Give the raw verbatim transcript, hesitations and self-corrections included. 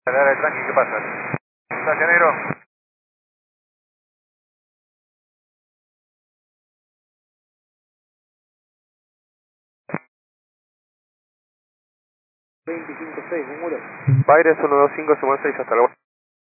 Dale, dale, tranqui, ¿qué pasa? Gracias, negro. veinticinco seis, un muro. Baires uno dos cinco, suma seis hasta la